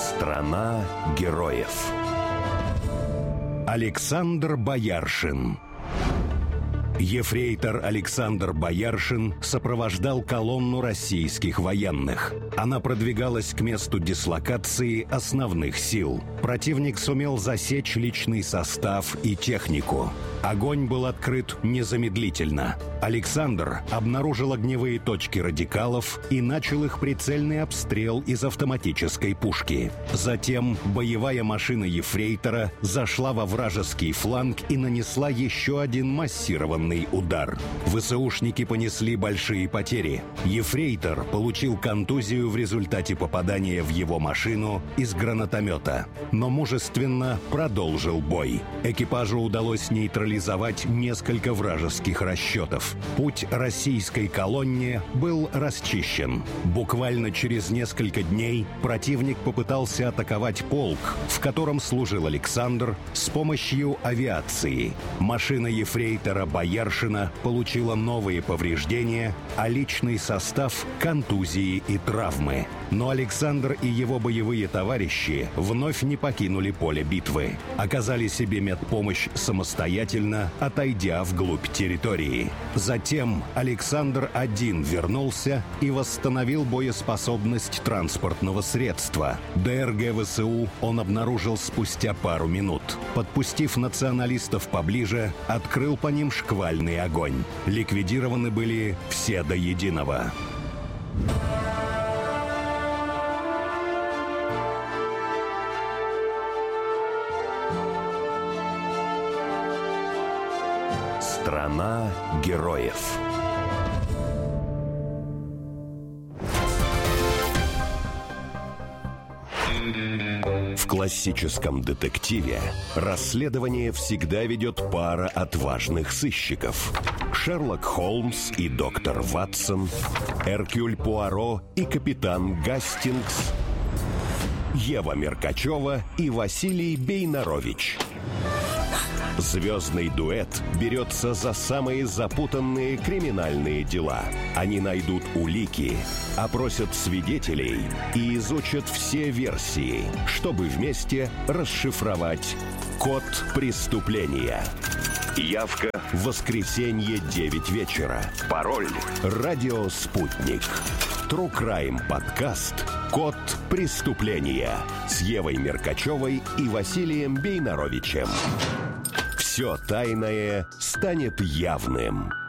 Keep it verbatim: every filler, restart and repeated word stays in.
Страна героев. Александр Бояршин. Ефрейтор Александр Бояршин сопровождал колонну российских военных. Она продвигалась к месту дислокации основных сил. Противник сумел засечь личный состав и технику. Огонь был открыт незамедлительно. Александр обнаружил огневые точки радикалов и начал их прицельный обстрел из автоматической пушки. Затем боевая машина ефрейтора зашла во вражеский фланг и нанесла еще один массированный удар. ВСУшники понесли большие потери. Ефрейтор получил контузию в результате попадания в его машину из гранатомета, но мужественно продолжил бой. Экипажу удалось нейтрализовать несколько вражеских расчетов. Путь российской колонне был расчищен. Буквально через несколько дней противник попытался атаковать полк, в котором служил Александр, с помощью авиации. Машина ефрейтора Бояршина получила новые повреждения, а личный состав – контузии и травмы. Но Александр и его боевые товарищи вновь не покинули поле битвы. Оказали себе медпомощь самостоятельно, отойдя вглубь территории. Затем Александр один вернулся и восстановил боеспособность транспортного средства. ДРГ ВСУ он обнаружил спустя пару минут. Подпустив националистов поближе, открыл по ним шквальный огонь. Ликвидированы были все до единого. Страна героев. В классическом детективе расследование всегда ведет пара отважных сыщиков. Шерлок Холмс и доктор Ватсон, Эркюль Пуаро и капитан Гастингс, Ева Меркачева и Василий Бейнарович. Звездный дуэт берется за самые запутанные криминальные дела. Они найдут улики, опросят свидетелей и изучат все версии, чтобы вместе расшифровать код преступления. Явка в воскресенье девять вечера. Пароль «Радио Спутник». True Crime подкаст «Код преступления» с Евой Меркачевой и Василием Бейнаровичем. Все тайное станет явным.